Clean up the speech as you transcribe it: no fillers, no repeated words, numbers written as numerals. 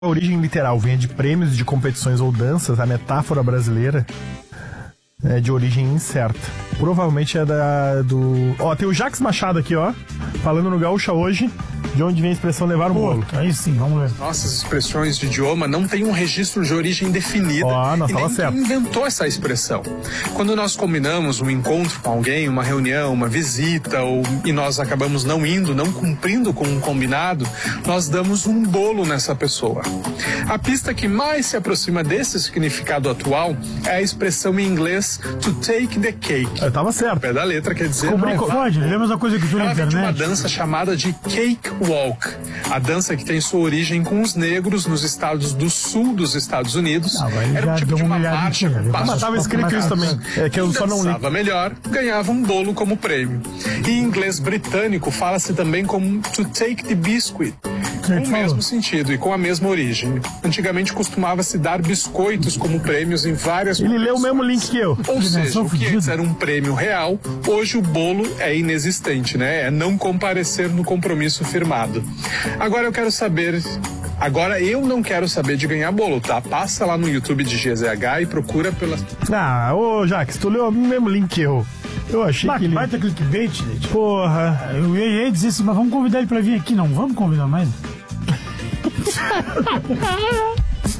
A origem literal vinha de prêmios de competições ou danças, a metáfora brasileira é de origem incerta. Provavelmente é do... Ó, tem o Jacques Machado aqui, ó, falando no Gaúcha hoje, de onde vem a expressão levar um bolo. Aí sim, vamos ver. Nossas expressões de idioma não têm um registro de origem definida. Nós e nem certo. quem inventou essa expressão. Quando nós combinamos um encontro com alguém, uma reunião, uma visita, e nós acabamos não indo, não cumprindo com um combinado, nós damos um bolo nessa pessoa. A pista que mais se aproxima desse significado atual é a expressão em inglês to take the cake. Eu tava certo. O pé da letra quer dizer... Pode, é a mesma coisa que tu na Ela vem de uma internet. dança chamada de Cake Walk. A dança que tem sua origem com os negros nos estados do sul dos Estados Unidos. Era um tipo de uma marcha com passos. Mas tava escrito isso também. É que eu só não li. Dançava melhor, ganhava um bolo como prêmio. Em inglês britânico, fala-se também como to take the biscuit. Com o mesmo sentido e com a mesma origem. Antigamente costumava-se dar biscoitos como prêmios em várias Ele leu o mesmo link que eu. Ou seja, o que antes era um prêmio real, hoje o bolo é inexistente, né? É não comparecer no compromisso firmado. Agora eu quero saber... Agora eu não quero saber de ganhar bolo, tá? Passa lá no YouTube de GZH e procura pela... Ô Jacques, tu leu o mesmo link que eu. Eu achei que ele... Vai ter clickbait, gente. Porra. Eu ia dizer assim, mas vamos convidar ele pra vir aqui. Não, vamos convidar mais.